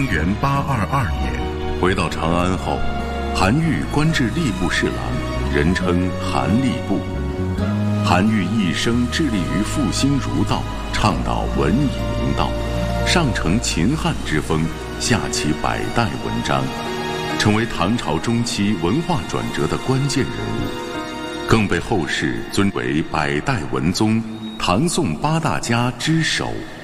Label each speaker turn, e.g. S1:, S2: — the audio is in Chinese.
S1: 元822年，回到长安后，韩愈官至吏部侍郎，人称韩吏部。韩愈一生致力于复兴儒道，倡导文以明道，上承秦汉之风，下启百代文章，成为唐朝中期文化转折的关键人物，更被后世尊为百代文宗、唐宋八大家之首。